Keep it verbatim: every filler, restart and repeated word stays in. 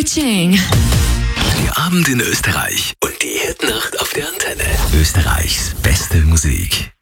Ching. Die Abend in Österreich und die Hitnacht auf der Antenne. Österreichs beste Musik.